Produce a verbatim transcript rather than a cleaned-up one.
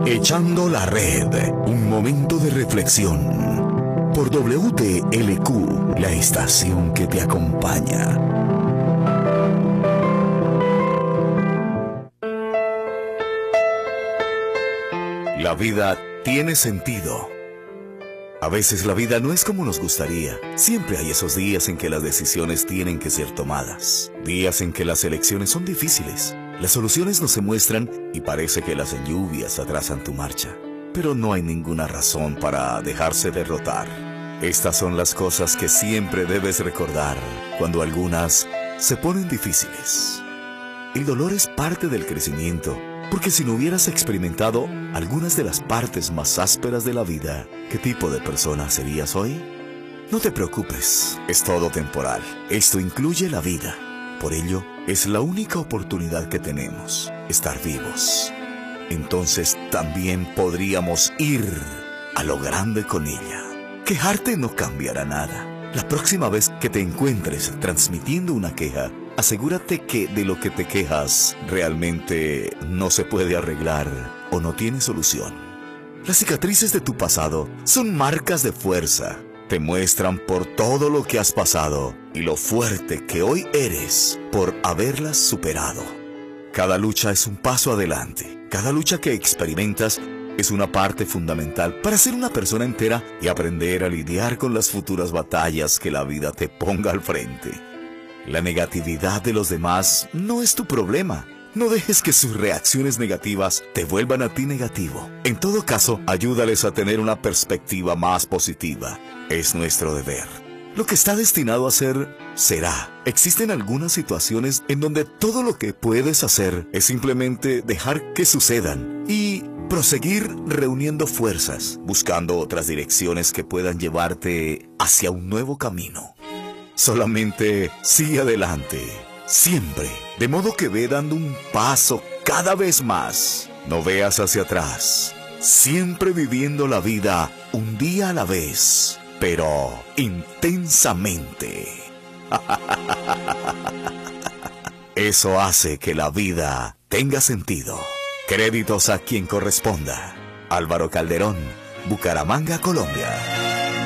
Echando la red, un momento de reflexión. Por W T L Q, la estación que te acompaña. La vida tiene sentido. A veces la vida no es como nos gustaría. Siempre hay esos días en que las decisiones tienen que ser tomadas. Días en que las elecciones son difíciles. Las soluciones no se muestran y parece que las lluvias atrasan tu marcha. Pero no hay ninguna razón para dejarse derrotar. Estas son las cosas que siempre debes recordar cuando algunas se ponen difíciles. El dolor es parte del crecimiento, porque si no hubieras experimentado algunas de las partes más ásperas de la vida, ¿qué tipo de persona serías hoy? No te preocupes, es todo temporal. Esto incluye la vida. Por ello, es la única oportunidad que tenemos, estar vivos. Entonces también podríamos ir a lo grande con ella. Quejarte no cambiará nada. La próxima vez que te encuentres transmitiendo una queja, asegúrate que de lo que te quejas realmente no se puede arreglar o no tiene solución. Las cicatrices de tu pasado son marcas de fuerza. Te muestran por todo lo que has pasado y lo fuerte que hoy eres por haberlas superado. Cada lucha es un paso adelante. Cada lucha que experimentas es una parte fundamental para ser una persona entera y aprender a lidiar con las futuras batallas que la vida te ponga al frente. La negatividad de los demás no es tu problema. No dejes que sus reacciones negativas te vuelvan a ti negativo. En todo caso, ayúdales a tener una perspectiva más positiva. Es nuestro deber. Lo que está destinado a ser, será. Existen algunas situaciones en donde todo lo que puedes hacer es simplemente dejar que sucedan y proseguir reuniendo fuerzas, buscando otras direcciones que puedan llevarte hacia un nuevo camino. Solamente sigue adelante, siempre, de modo que ve dando un paso cada vez más. No veas hacia atrás, siempre viviendo la vida un día a la vez, pero intensamente. Eso hace que la vida tenga sentido. Créditos a quien corresponda. Álvaro Calderón, Bucaramanga, Colombia.